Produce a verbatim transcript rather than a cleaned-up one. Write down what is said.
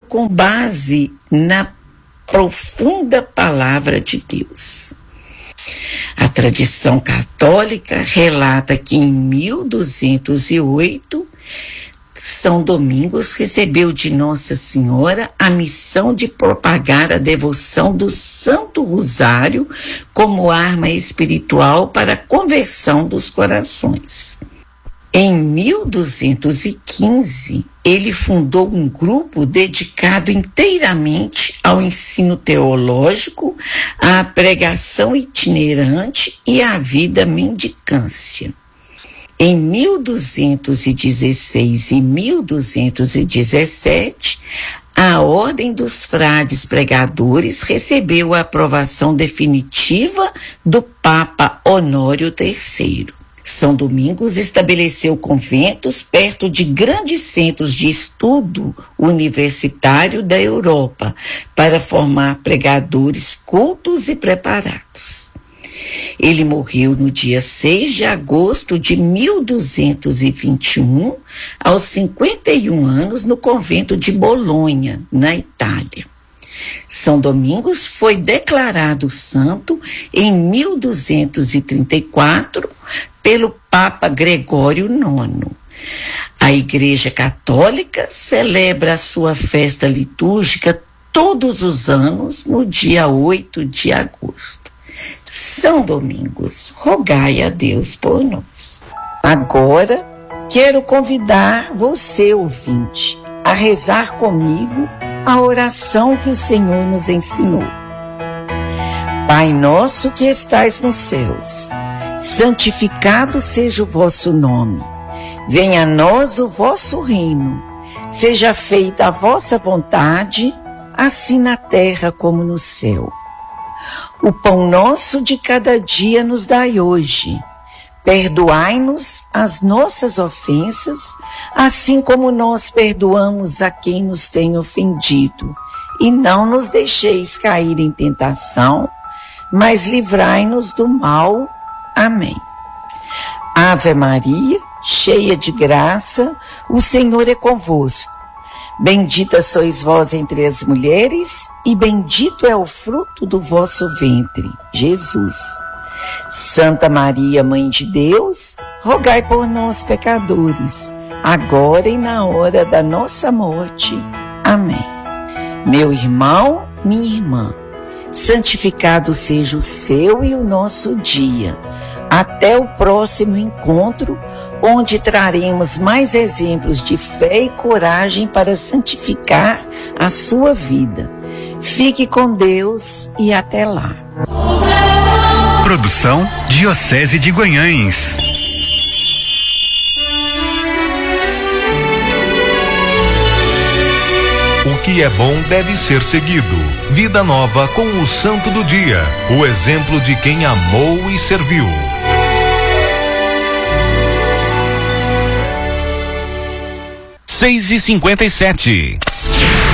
com base na profunda palavra de Deus. A tradição católica relata que em mil duzentos e oito, São Domingos recebeu de Nossa Senhora a missão de propagar a devoção do Santo Rosário como arma espiritual para a conversão dos corações. Em mil duzentos e quinze, ele fundou um grupo dedicado inteiramente ao ensino teológico, à pregação itinerante e à vida mendicância. Em mil duzentos e dezesseis e mil duzentos e dezessete, a Ordem dos Frades Pregadores recebeu a aprovação definitiva do Papa Honório terceiro. São Domingos estabeleceu conventos perto de grandes centros de estudo universitário da Europa para formar pregadores cultos e preparados. Ele morreu no dia seis de agosto de mil duzentos e vinte e um, aos cinquenta e um anos, no convento de Bolonha, na Itália. São Domingos foi declarado santo em mil duzentos e trinta e quatro pelo Papa Gregório nono. A Igreja Católica celebra a sua festa litúrgica todos os anos no dia oito de agosto. São Domingos, rogai a Deus por nós. Agora, quero convidar você, ouvinte, a rezar comigo a oração que o Senhor nos ensinou. Pai nosso que estais nos céus, santificado seja o vosso nome. Venha a nós o vosso reino. Seja feita a vossa vontade, assim na terra como no céu. O pão nosso de cada dia nos dai hoje. Perdoai-nos as nossas ofensas, assim como nós perdoamos a quem nos tem ofendido. E não nos deixeis cair em tentação, mas livrai-nos do mal. Amém. Ave Maria, cheia de graça, o Senhor é convosco. Bendita sois vós entre as mulheres, e bendito é o fruto do vosso ventre, Jesus. Santa Maria, Mãe de Deus, rogai por nós, pecadores, agora e na hora da nossa morte. Amém. Meu irmão, minha irmã, santificado seja o seu e o nosso dia. Até o próximo encontro, onde traremos mais exemplos de fé e coragem para santificar a sua vida. Fique com Deus e até lá. Produção Diocese de Guanhães. O que é bom deve ser seguido. Vida nova com o Santo do Dia, o exemplo de quem amou e serviu. seis e cinquenta e sete.